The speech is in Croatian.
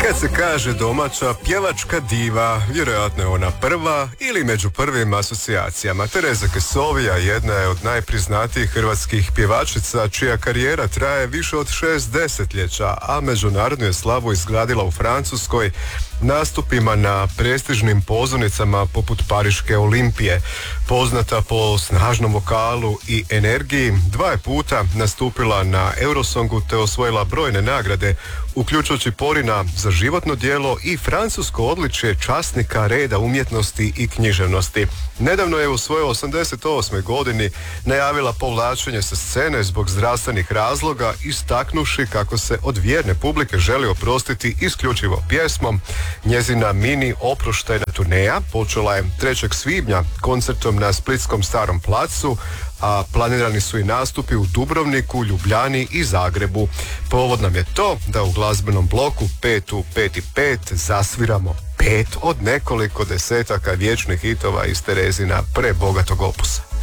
Kad se kaže domaća pjevačka diva, vjerojatno je ona prva ili među prvim asocijacijama. Tereza Kesovija jedna je od najpriznatijih hrvatskih pjevačica čija karijera traje više od 6 desetljeća, a međunarodnu je slavu izgradila u Francuskoj nastupima na prestižnim pozornicama poput Pariške Olimpije. Poznata po snažnom vokalu i energiji, 2 puta nastupila na Eurosongu te osvojila brojne nagrade, uključujući Porina za životno djelo i francusko odličje časnika reda umjetnosti i književnosti. Nedavno je u svojoj 88. godini najavila povlačenje sa scene zbog zdravstvenih razloga, istaknuši kako se od vjerne publike želi oprostiti isključivo pjesmom. Njezina mini oproštajna turneja počela je 3. svibnja koncertom na splitskom Starom placu, a planirani su i nastupi u Dubrovniku, Ljubljani i Zagrebu. Povod nam je to da u glazbenom bloku 5 u 5 i 5 zasviramo 5 od nekoliko desetaka vječnih hitova iz Terezina prebogatog opusa.